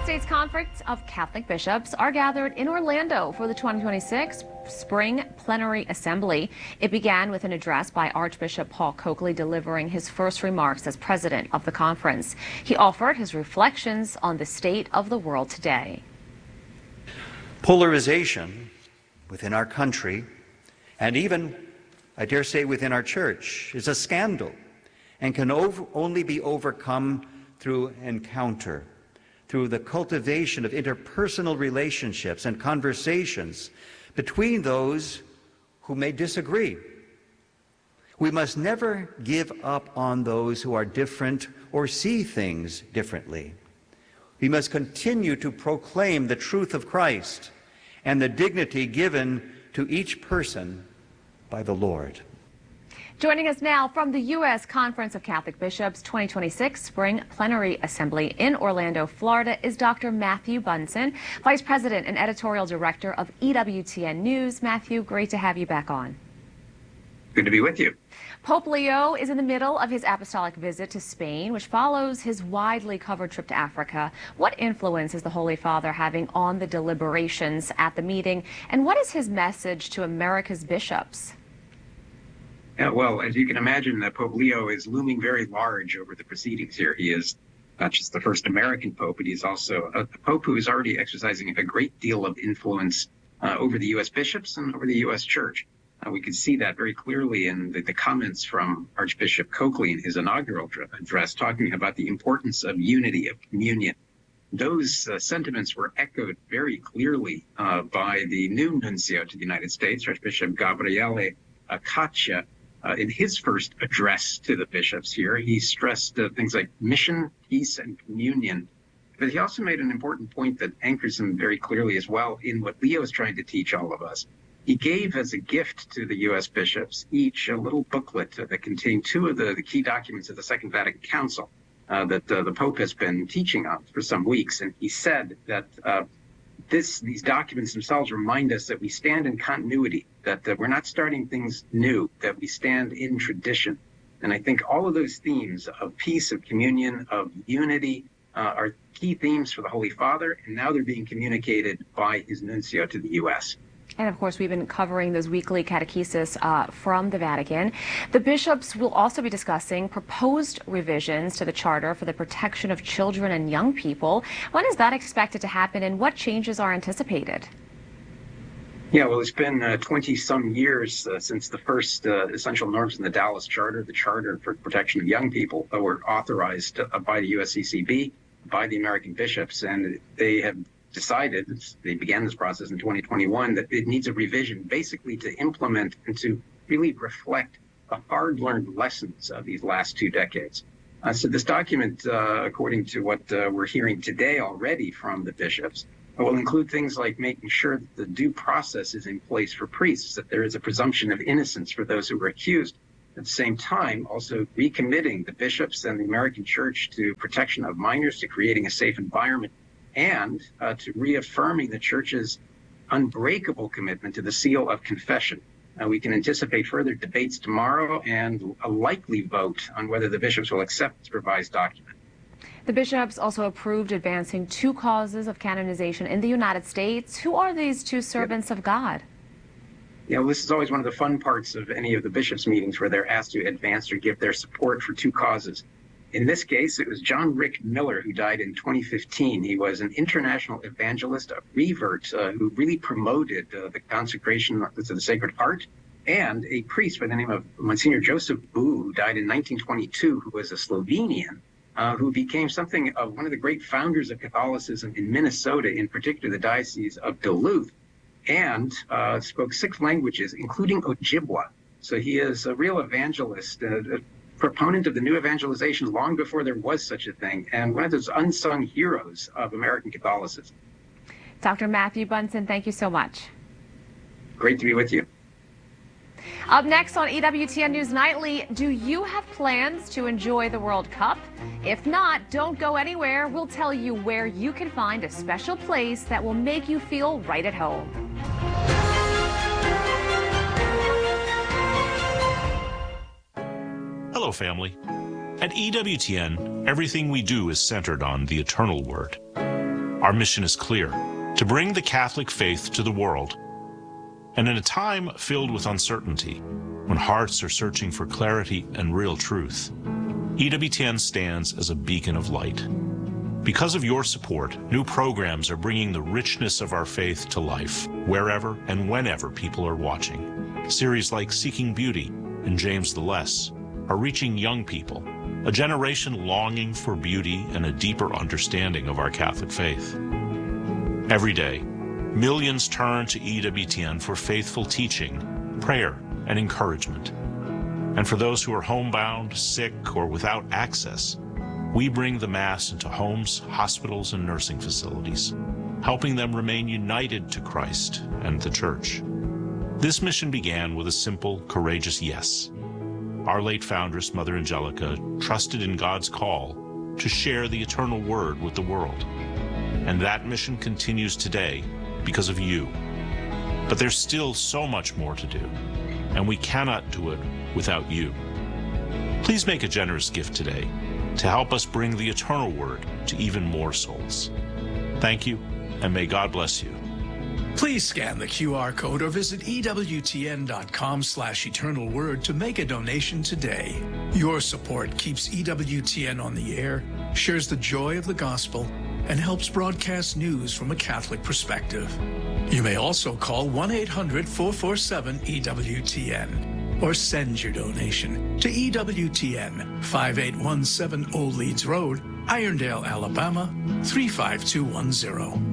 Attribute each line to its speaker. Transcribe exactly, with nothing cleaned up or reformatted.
Speaker 1: United States Conference of Catholic Bishops are gathered in Orlando for the twenty twenty-six Spring Plenary Assembly. It began with an address by Archbishop Paul Coakley delivering his first remarks as president of the conference. He offered his reflections on the state of the world today.
Speaker 2: Polarization within our country, and even, I dare say, within our church, is a scandal and can over, only be overcome through encounter, through the cultivation of interpersonal relationships and conversations between those who may disagree. We must never give up on those who are different or see things differently. We must continue to proclaim the truth of Christ and the dignity given to each person by the Lord.
Speaker 1: Joining us now from the U S Conference of Catholic Bishops twenty twenty-six Spring Plenary Assembly in Orlando, Florida, is Doctor Matthew Bunson, Vice President and Editorial Director of E W T N News. Matthew, great to have you back on.
Speaker 3: Good to be with you.
Speaker 1: Pope Leo is in the middle of his apostolic visit to Spain, which follows his widely covered trip to Africa. What influence is the Holy Father having on the deliberations at the meeting, and what is his message to America's bishops?
Speaker 3: Yeah, well, as you can imagine, uh, Pope Leo is looming very large over the proceedings here. He is not just the first American pope, but he's also a, a pope who is already exercising a great deal of influence uh, over the U S bishops and over the U S church. Uh, we could see that very clearly in the, the comments from Archbishop Coakley in his inaugural address, talking about the importance of unity, of communion. Those uh, sentiments were echoed very clearly uh, by the new nuncio to the United States, Archbishop Gabriele uh, Caccia. Uh, in his first address to the bishops here, he stressed uh, things like mission, peace, and communion. But he also made an important point that anchors him very clearly as well in what Leo is trying to teach all of us. He gave as a gift to the U S bishops each a little booklet uh, that contained two of the, the key documents of the Second Vatican Council uh, that uh, the Pope has been teaching on for some weeks. And he said that uh, This, these documents themselves remind us that we stand in continuity, that uh, we're not starting things new, that we stand in tradition. And I think all of those themes of peace, of communion, of unity uh, are key themes for the Holy Father, and now they're being communicated by his nuncio to the U S.
Speaker 1: And of course, we've been covering those weekly catechesis uh, from the Vatican. The bishops will also be discussing proposed revisions to the Charter for the Protection of Children and Young People. When is that expected to happen, and what changes are anticipated?
Speaker 3: Yeah, well, it's been uh, twenty some years uh, since the first uh, essential norms in the Dallas Charter, the Charter for Protection of Young People, uh, were authorized uh, by the U S C C B, by the American bishops, and they have decided, they began this process in twenty twenty-one, that it needs a revision basically to implement and to really reflect the hard-learned lessons of these last two decades. Uh, so this document, uh, according to what uh, we're hearing today already from the bishops, will include things like making sure that the due process is in place for priests, that there is a presumption of innocence for those who were accused. At the same time, also recommitting the bishops and the American church to protection of minors, to creating a safe environment, and uh, to reaffirming the church's unbreakable commitment to the seal of confession. Uh, we can anticipate further debates tomorrow and a likely vote on whether the bishops will accept this revised document.
Speaker 1: The bishops also approved advancing two causes of canonization in the United States. Who are these two servants yep. of God?
Speaker 3: Yeah, well, this is always one of the fun parts of any of the bishops' meetings where they're asked to advance or give their support for two causes. In this case, it was John Rick Miller who died in twenty fifteen. He was an international evangelist, a revert, uh, who really promoted uh, the consecration to the Sacred Heart, and a priest by the name of Monsignor Joseph Boo, who died in nineteen twenty-two, who was a Slovenian, uh, who became something of one of the great founders of Catholicism in Minnesota, in particular the Diocese of Duluth, and uh, spoke six languages, including Ojibwa. So he is a real evangelist, uh, proponent of the new evangelization long before there was such a thing, and one of those unsung heroes of American Catholicism.
Speaker 1: Doctor Matthew Bunson, thank you so much.
Speaker 3: Great to be with you.
Speaker 1: Up next on E W T N News Nightly, do you have plans to enjoy the World Cup? If not, don't go anywhere. We'll tell you where you can find a special place that will make you feel right at home.
Speaker 4: Hello, family. At E W T N, everything we do is centered on the eternal Word. Our mission is clear: to bring the Catholic faith to the world. And in a time filled with uncertainty, when hearts are searching for clarity and real truth, E W T N stands as a beacon of light. Because of your support, new programs are bringing the richness of our faith to life, wherever and whenever people are watching. Series like Seeking Beauty and James the Less are reaching young people, a generation longing for beauty and a deeper understanding of our Catholic faith. Every day, millions turn to E W T N for faithful teaching, prayer, and encouragement. And for those who are homebound, sick, or without access, we bring the Mass into homes, hospitals, and nursing facilities, helping them remain united to Christ and the Church. This mission began with a simple, courageous yes. Our late foundress, Mother Angelica, trusted in God's call to share the eternal word with the world. And that mission continues today because of you. But there's still so much more to do, and we cannot do it without you. Please make a generous gift today to help us bring the eternal word to even more souls. Thank you, and may God bless you.
Speaker 5: Please scan the Q R code or visit E W T N dot com slash eternal word to make a donation today. Your support keeps E W T N on the air, shares the joy of the gospel, and helps broadcast news from a Catholic perspective. You may also call one eight hundred, four four seven, E W T N or send your donation to E W T N, five eight one seven Old Leeds Road, Irondale, Alabama, three five two one zero.